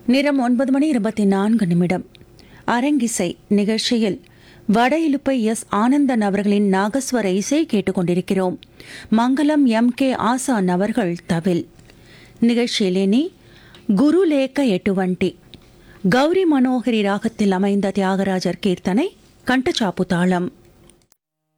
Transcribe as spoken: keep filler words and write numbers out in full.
நேரம் ஒன்பது மணி இருபத்தி நான்கு நிமிடம். அரங்கிசை நிகழ்ச்சியில் வட இலுப்பை எஸ் ஆனந்தன் அவர்களின் நாகஸ்வர இசை கேட்டுக்கொண்டிருக்கிறோம். மங்களம் எம் கே ஆசான் அவர்கள் தவில். நிகழ்ச்சியிலேனி குருலேக்க எட்டுவண்டி கௌரி மனோகரி ராகத்தில் அமைந்த தியாகராஜர் கீர்த்தனை கண்டச்சாப்பு தாளம்.